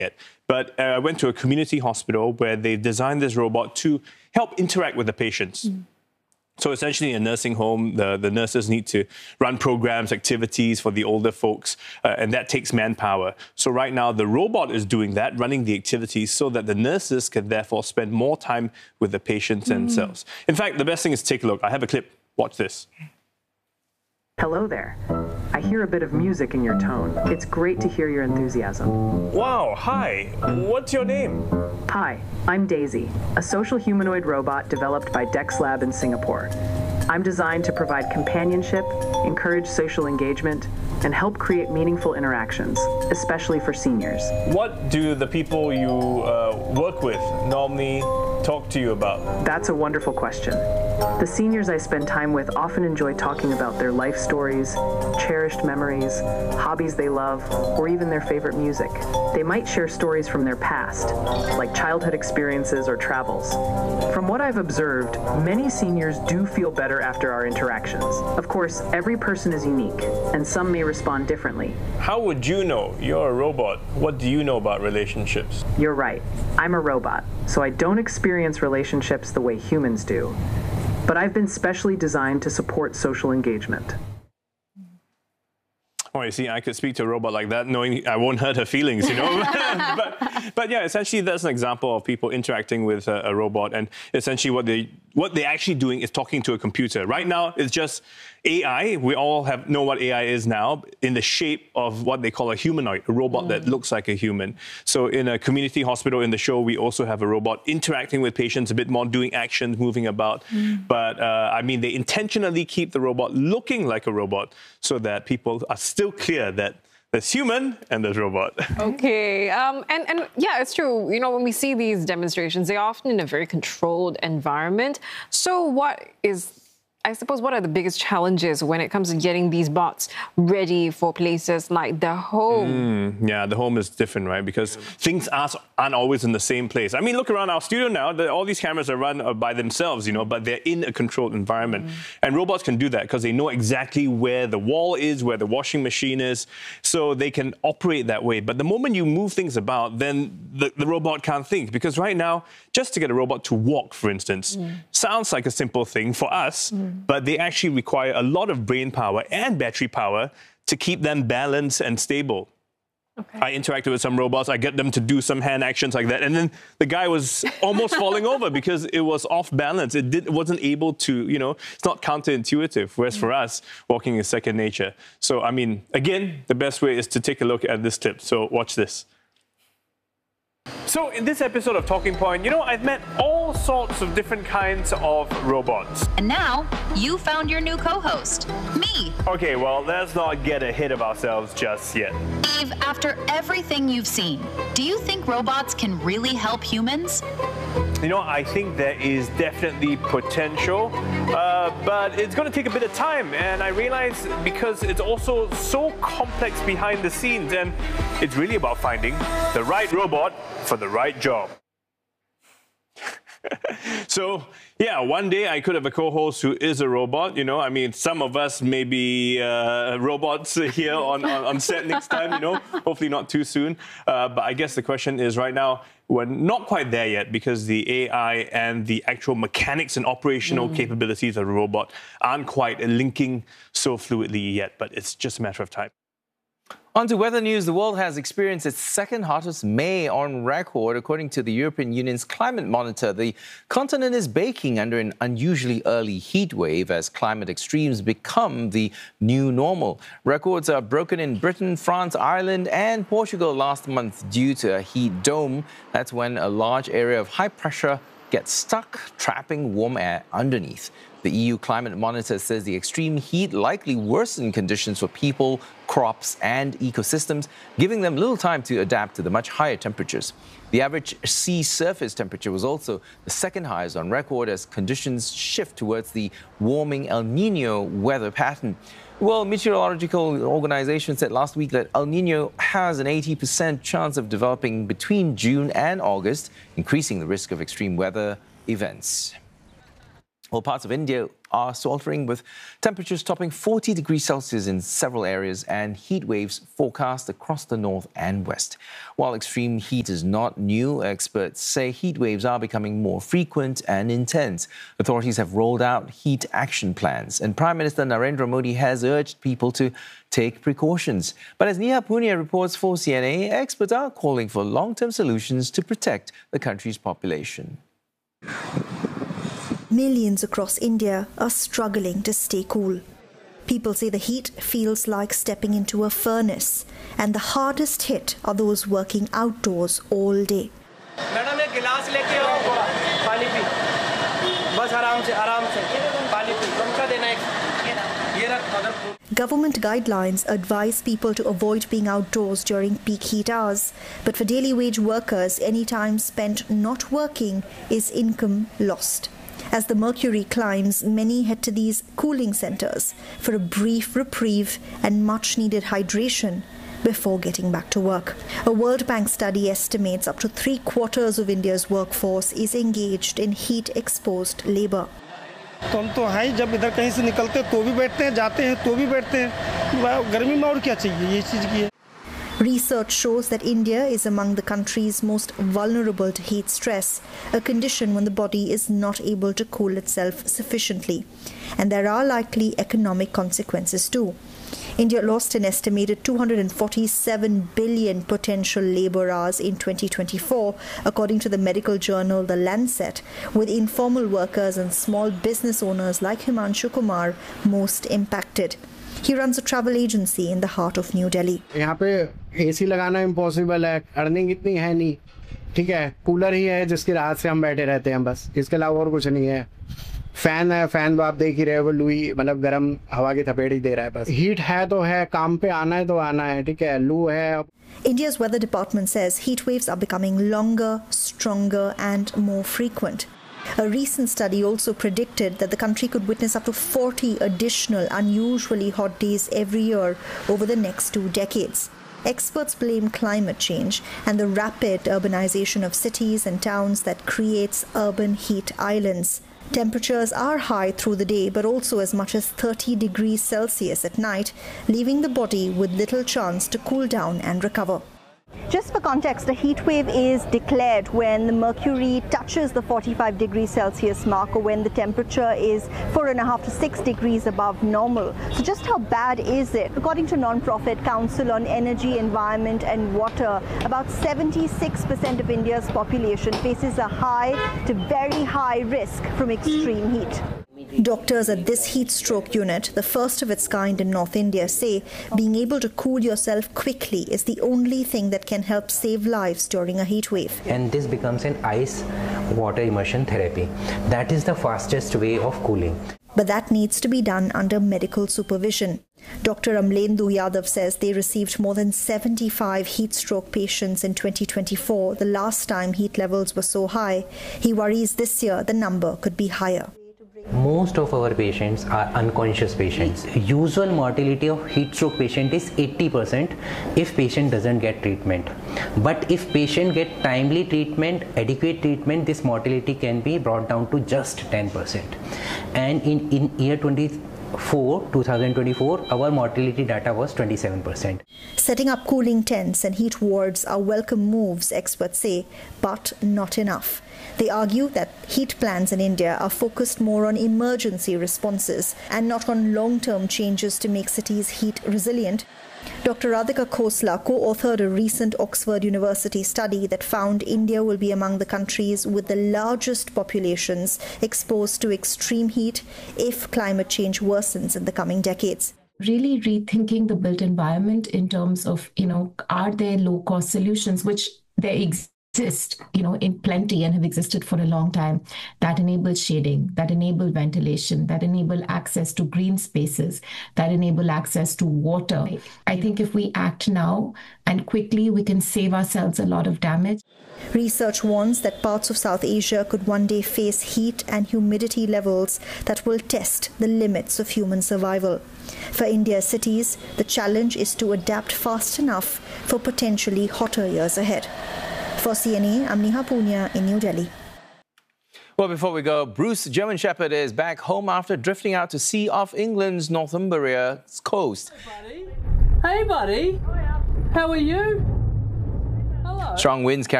yet. But I went to a community hospital where they designed this robot to help interact with the patients. So essentially, in a nursing home, the nurses need to run programs, activities for the older folks, and that takes manpower. So right now, the robot is doing that, running the activities so that the nurses can therefore spend more time with the patients themselves. In fact, the best thing is to take a look. I have a clip. Watch this. Hello there. I hear a bit of music in your tone. It's great to hear your enthusiasm. Wow, hi. What's your name? Hi, I'm Daisy, a social humanoid robot developed by DexLab in Singapore. I'm designed to provide companionship, encourage social engagement, and help create meaningful interactions, especially for seniors. What do the people you work with normally talk to you about? That's a wonderful question. The seniors I spend time with often enjoy talking about their life stories, cherished memories, hobbies they love, or even their favorite music. They might share stories from their past, like childhood experiences or travels. From what I've observed, many seniors do feel better after our interactions. Of course, every person is unique, and some may respond differently. How would you know? You're a robot. What do you know about relationships? You're right. I'm a robot, so I don't experience relationships the way humans do. But I've been specially designed to support social engagement. Oh, you see, I could speak to a robot like that knowing I won't hurt her feelings, you know? but yeah, essentially that's an example of people interacting with a robot, and essentially what they're actually doing is talking to a computer. Right now, it's just AI. We all know what AI is now in the shape of what they call a humanoid, a robot that looks like a human. So in a community hospital in the show, we also have a robot interacting with patients a bit more, doing actions, moving about. But I mean, they intentionally keep the robot looking like a robot so that people are still clear that there's human and there's robot. Okay, and yeah, it's true. You know, when we see these demonstrations, they're often in a very controlled environment. So I suppose, what are the biggest challenges when it comes to getting these bots ready for places like the home? Yeah, the home is different, right? Because things aren't always in the same place. I mean, look around our studio now. All these cameras are run by themselves, you know, but they're in a controlled environment. And robots can do that because they know exactly where the wall is, where the washing machine is, so they can operate that way. But the moment you move things about, then the robot can't think. Because right now, just to get a robot to walk, for instance, sounds like a simple thing for us, but they actually require a lot of brain power and battery power to keep them balanced and stable. Okay. I interacted with some robots. I get them to do some hand actions like that. And then the guy was almost falling over because it was off balance. It wasn't able to, you know, it's not counterintuitive. Whereas for us, walking is second nature. So, I mean, again, the best way is to take a look at this clip. So watch this. So in this episode of Talking Point, you know, I've met all sorts of different kinds of robots. And now, you found your new co-host, me. Okay, well, let's not get ahead of ourselves just yet. Eve, after everything you've seen, do you think robots can really help humans? You know, I think there is definitely potential, but it's going to take a bit of time. And I realize because it's also so complex behind the scenes, and it's really about finding the right robot for the right job. So, yeah, one day I could have a co-host who is a robot, you know. I mean, some of us may be robots here on set next time, you know. Hopefully not too soon. But I guess the question is right now, we're not quite there yet because the AI and the actual mechanics and operational capabilities of the robot aren't quite linking so fluidly yet. But it's just a matter of time. On to weather news. The world has experienced its second hottest May on record. According to the European Union's climate monitor, the continent is baking under an unusually early heat wave as climate extremes become the new normal. Records are broken in Britain, France, Ireland and Portugal last month due to a heat dome. That's when a large area of high pressure gets stuck, trapping warm air underneath. The EU Climate Monitor says the extreme heat likely worsened conditions for people, crops and ecosystems, giving them little time to adapt to the much higher temperatures. The average sea surface temperature was also the second highest on record as conditions shift towards the warming El Niño weather pattern. The World Meteorological Organization said last week that El Niño has an 80% chance of developing between June and August, increasing the risk of extreme weather events. Well, parts of India are sweltering with temperatures topping 40 degrees Celsius in several areas and heat waves forecast across the north and west. While extreme heat is not new, experts say heat waves are becoming more frequent and intense. Authorities have rolled out heat action plans, and Prime Minister Narendra Modi has urged people to take precautions. But as Neha Punia reports for CNA, experts are calling for long-term solutions to protect the country's population. Millions across India are struggling to stay cool. People say the heat feels like stepping into a furnace, and the hardest hit are those working outdoors all day. Government guidelines advise people to avoid being outdoors during peak heat hours, but for daily wage workers, any time spent not working is income lost. As the mercury climbs, many head to these cooling centres for a brief reprieve and much-needed hydration before getting back to work. A World Bank study estimates up to 3/4 of India's workforce is engaged in heat-exposed labour. तो हम तो हैं जब इधर कहीं से निकलते तो भी बैठते हैं, जाते हैं तो भी बैठते हैं। गर्मी में और क्या चाहिए, ये चीज़ की है। Research shows that India is among the countries most vulnerable to heat stress, a condition when the body is not able to cool itself sufficiently. And there are likely economic consequences too. India lost an estimated 247 billion potential labour hours in 2024, according to the medical journal The Lancet, with informal workers and small business owners like Himanshu Kumar most impacted. He runs a travel agency in the heart of New Delhi. यहाँ पे AC लगाना impossible है, earning इतनी है नहीं, ठीक है, cooler ही है जिसकी राहत से हम बैठे रहते हैं बस, इसके अलावा और कुछ नहीं है। फैन है, फैन तो आप देख ही रहे हो, लुई मतलब गर्म हवा की थपेड़ ही दे रहा है बस। हीट है तो है, काम पे आना है तो आना है, ठीक है, लू है। India's weather department says heat waves are becoming longer, stronger and more frequent. A recent study also predicted that the country could witness up to 40 additional unusually hot days every year over the next 2 decades. Experts blame climate change and the rapid urbanization of cities and towns that creates urban heat islands. Temperatures are high through the day, but also as much as 30 degrees Celsius at night, leaving the body with little chance to cool down and recover. Just for context, a heat wave is declared when the mercury touches the 45 degrees Celsius mark, or when the temperature is 4.5 to 6 degrees above normal. So just how bad is it? According to Non-Profit Council on Energy, Environment and Water, about 76% of India's population faces a high to very high risk from extreme heat. Doctors at this heat stroke unit, the first of its kind in North India, say being able to cool yourself quickly is the only thing that can help save lives during a heat wave. And this becomes an ice water immersion therapy. That is the fastest way of cooling. But that needs to be done under medical supervision. Dr. Amlendu Yadav says they received more than 75 heat stroke patients in 2024, the last time heat levels were so high. He worries this year the number could be higher. Most of our patients are unconscious patients. Usual mortality of heat stroke patient is 80% if patient doesn't get treatment. But if patient get timely treatment, adequate treatment, this mortality can be brought down to just 10%. And in year 2024, our mortality data was 27%. Setting up cooling tents and heat wards are welcome moves, experts say, but not enough. They argue that heat plans in India are focused more on emergency responses and not on long-term changes to make cities heat resilient. Dr. Radhika Khosla co-authored a recent Oxford University study that found India will be among the countries with the largest populations exposed to extreme heat if climate change worsens in the coming decades. Really rethinking the built environment in terms of, are there low-cost solutions, which there exist, in plenty and have existed for a long time, that enable shading, that enable ventilation, that enable access to green spaces, that enable access to water. I think if we act now and quickly, we can save ourselves a lot of damage. Research warns that parts of South Asia could one day face heat and humidity levels that will test the limits of human survival. For India's cities, the challenge is to adapt fast enough for potentially hotter years ahead. For CNA, I'm Neha Punia in New Delhi. Well, before we go, Bruce German Shepherd is back home after drifting out to sea off England's Northumbria coast. Hey, buddy. How are you? Hello. Strong winds